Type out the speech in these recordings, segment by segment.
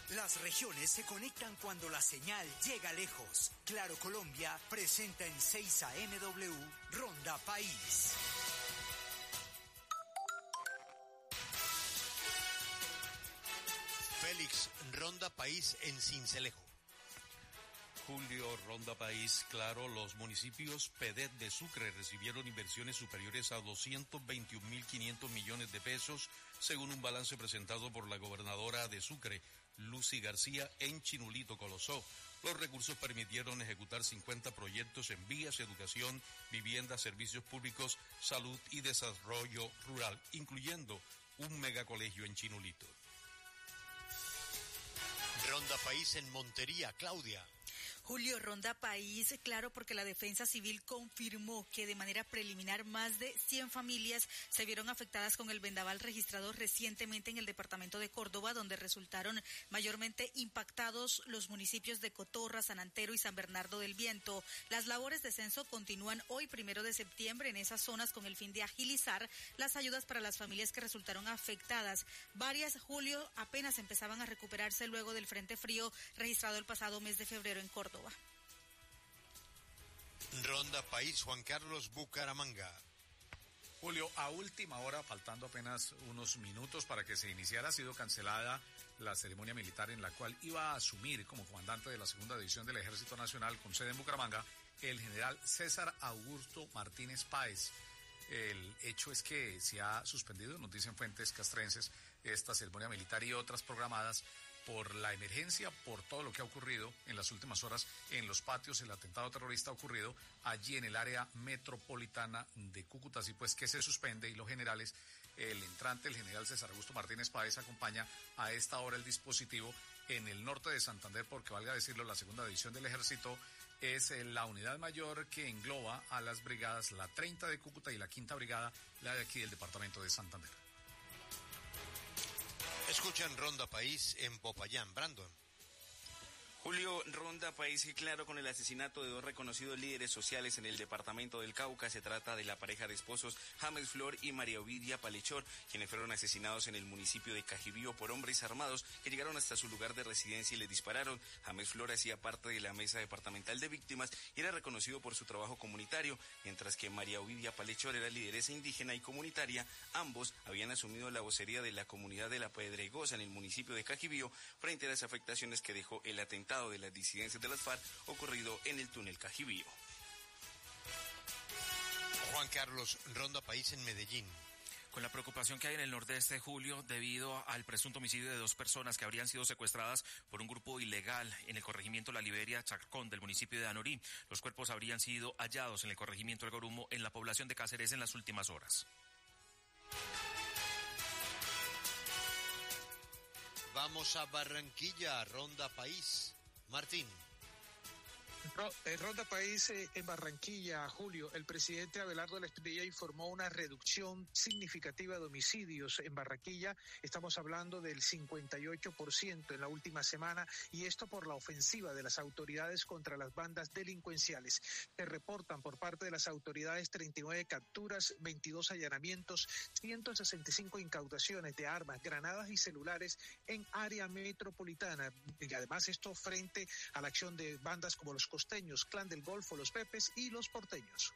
Las regiones se conectan cuando la señal llega lejos. Claro Colombia presenta en 6 AMW Ronda País. Félix, Ronda País en Sincelejo. Julio, Ronda País, claro, los municipios PEDET de Sucre recibieron inversiones superiores a 221.500 millones de pesos, según un balance presentado por la gobernadora de Sucre, Lucy García, en Chinulito, Colosó. Los recursos permitieron ejecutar 50 proyectos en vías, educación, vivienda, servicios públicos, salud y desarrollo rural, incluyendo un megacolegio en Chinulito. Ronda País en Montería, Claudia. Julio, Ronda País, claro, porque la Defensa Civil confirmó que de manera preliminar más de 100 familias se vieron afectadas con el vendaval registrado recientemente en el departamento de Córdoba, donde resultaron mayormente impactados los municipios de Cotorra, San Antero y San Bernardo del Viento. Las labores de censo continúan hoy, 1 de septiembre, en esas zonas con el fin de agilizar las ayudas para las familias que resultaron afectadas. Varias, Julio, apenas empezaban a recuperarse luego del frente frío registrado el pasado mes de febrero en Córdoba. Ronda País, Juan Carlos, Bucaramanga. Julio, a última hora, faltando apenas unos minutos para que se iniciara, ha sido cancelada la ceremonia militar en la cual iba a asumir como comandante de la segunda división del Ejército Nacional con sede en Bucaramanga el general César Augusto Martínez Páez. El hecho es que se ha suspendido, nos dicen fuentes castrenses, esta ceremonia militar y otras programadas por la emergencia, por todo lo que ha ocurrido en las últimas horas en los patios, el atentado terrorista ocurrido allí en el área metropolitana de Cúcuta. Así pues que se suspende y los generales, el entrante, el general César Augusto Martínez Páez, acompaña a esta hora el dispositivo en el norte de Santander, porque valga decirlo, la segunda división del ejército es la unidad mayor que engloba a las brigadas, la 30 de Cúcuta y la 5ª brigada, la de aquí del departamento de Santander. Escuchan Ronda País en Popayán, Brandon. Julio, Ronda País, y claro, con el asesinato de 2 reconocidos líderes sociales en el departamento del Cauca. Se trata de la pareja de esposos James Flor y María Ovidia Palechor, quienes fueron asesinados en el municipio de Cajibío por hombres armados que llegaron hasta su lugar de residencia y les dispararon. James Flor hacía parte de la mesa departamental de víctimas y era reconocido por su trabajo comunitario, mientras que María Ovidia Palechor era lideresa indígena y comunitaria. Ambos habían asumido la vocería de la comunidad de La Pedregosa en el municipio de Cajibío frente a las afectaciones que dejó el atentado de las disidencias de las FARC ocurrido en el túnel Cajibío. Juan Carlos, Ronda País en Medellín. Con la preocupación que hay en el nordeste, Julio, debido al presunto homicidio de 2 personas que habrían sido secuestradas por un grupo ilegal en el corregimiento La Liberia Chacón del municipio de Anorí. Los cuerpos habrían sido hallados en el corregimiento El Gorumo en la población de Cáceres en las últimas horas. Vamos a Barranquilla, Ronda País. Martín. Ronda País en Barranquilla, Julio. El presidente Abelardo de la Espriella informó una reducción significativa de homicidios en Barranquilla. Estamos hablando del 58% en la última semana, y esto por la ofensiva de las autoridades contra las bandas delincuenciales. Se reportan por parte de las autoridades 39 capturas, 22 allanamientos, 165 incautaciones de armas, granadas y celulares en área metropolitana. Y además esto frente a la acción de bandas como los Costeños, Clan del Golfo, los Pepes y los Porteños.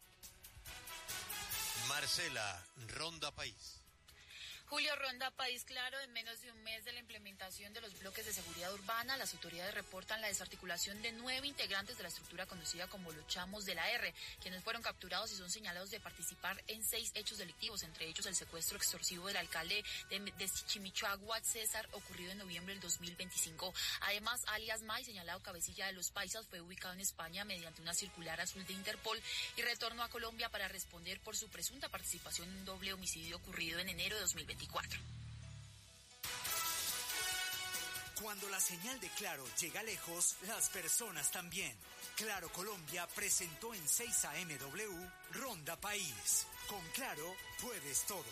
Marcela, Ronda País. Julio, Ronda País, claro, en menos de un mes de la implementación de los bloques de seguridad urbana, las autoridades reportan la desarticulación de 9 integrantes de la estructura conocida como los Chamos de la R, quienes fueron capturados y son señalados de participar en 6 hechos delictivos, entre ellos el secuestro extorsivo del alcalde de Chimichagua, César, ocurrido en noviembre del 2025. Además, alias May, señalado cabecilla de los Paisas, fue ubicado en España mediante una circular azul de Interpol y retornó a Colombia para responder por su presunta participación en un doble homicidio ocurrido en enero de 2024. Cuando la señal de Claro llega lejos, las personas también. Claro Colombia presentó en 6 AMW Ronda País. Con Claro puedes todo.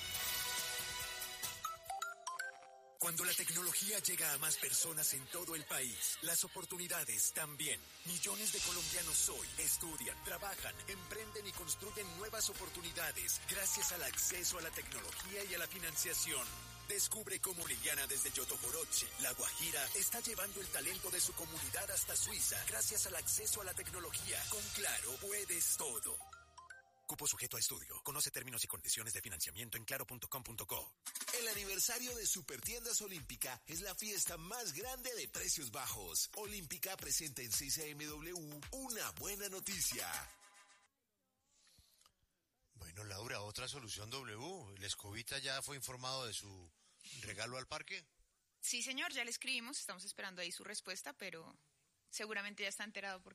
Cuando la tecnología llega a más personas en todo el país, las oportunidades también. Millones de colombianos hoy estudian, trabajan, emprenden y construyen nuevas oportunidades gracias al acceso a la tecnología y a la financiación. Descubre cómo Liliana desde Yotoboroche, La Guajira, está llevando el talento de su comunidad hasta Suiza gracias al acceso a la tecnología. Con Claro puedes todo. Cupo sujeto a estudio. Conoce términos y condiciones de financiamiento en claro.com.co. El aniversario de Supertiendas Olímpica es la fiesta más grande de precios bajos. Olímpica presenta en 6AMW una buena noticia. Bueno, Laura, otra solución W. ¿El Escobita ya fue informado de su regalo al parque? Sí, señor, ya le escribimos, estamos esperando ahí su respuesta, pero seguramente ya está enterado porque